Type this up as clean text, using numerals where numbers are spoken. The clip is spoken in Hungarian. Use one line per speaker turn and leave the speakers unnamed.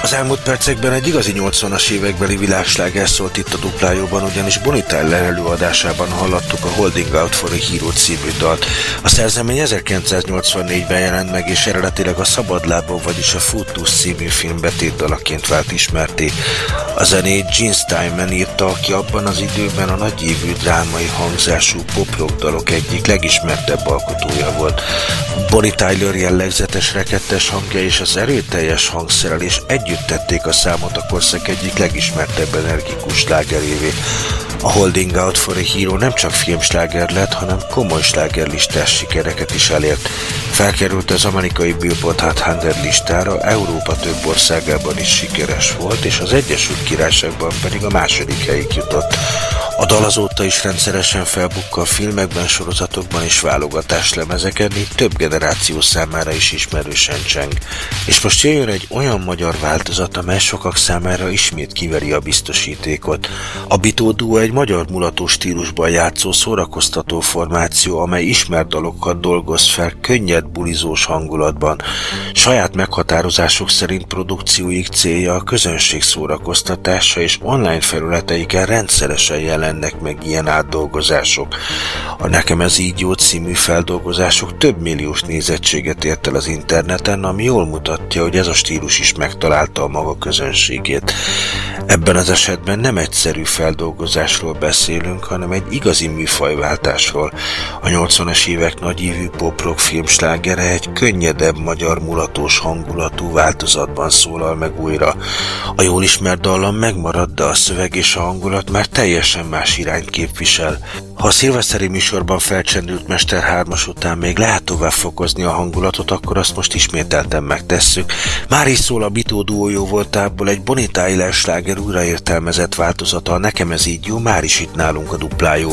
Az elmúlt percekben egy igazi 80-as évekbeli világsláger szólt itt a Duplájóban, ugyanis Bonnie Tyler előadásában hallottuk a Holding Out for a Hero című dalt. A szerzemény 1984-ben jelent meg, és eredetileg a Szabadlábon, vagyis a Footloose című film betétdalaként vált ismerté. A zenét Gene Steinman írta, aki abban az időben a nagyívű drámai hangzású pop-rock dalok egyik legismertebb alkotója volt. Bonnie Tyler jellegzetes rekettes hangja és az erőteljes hangszerelés együtt tették a számot a korszak egyik legismertebb energikus slágerévé. A Holding Out for a Hero nem csak filmsláger lett, hanem komoly slágerlistás sikereket is elért. Felkerült az amerikai Billboard Hot 100 listára, Európa több országában is sikeres volt, és az Egyesült Királyságban pedig a második helyig jutott. A dal azóta is rendszeresen felbukkan filmekben, sorozatokban és válogatáslemezeken, így több generáció számára is ismerősen cseng. És most jöjjön egy olyan magyar változat, amely sokak számára ismét kiveri a biztosítékot. A Bitó duó egy magyar mulató stílusban játszó szórakoztató formáció, amely ismert dalokat dolgoz fel könnyed bulizós hangulatban. Saját meghatározások szerint produkcióik célja a közönség szórakoztatása, és online felületeiken rendszeresen jelennek meg ilyen átdolgozások. A Nekem ez így jó című feldolgozások több milliós nézettséget ért el az interneten, ami jól mutatja, hogy ez a stílus is megtalálta a maga közönségét. Ebben az esetben nem egyszerű feldolgozásról beszélünk, hanem egy igazi műfajváltásról. A 80-as évek nagyívű pop-rock filmslágere egy könnyedebb magyar mulatós hangulatú változatban szólal meg újra. A jól ismert dallam megmarad, de a szöveg és a hangulat már teljesen más irányt képvisel. Ha a szilveszteri műsorban felcsendült Mester 3-as után még lehet tovább fokozni a hangulatot, akkor azt most ismételten megtesszük. Már is szól a Bitó duó jó voltából egy Bonnie Tyler sláger újraértelmezett változata, a Nekem ez így jó, már is itt nálunk a Duplájón.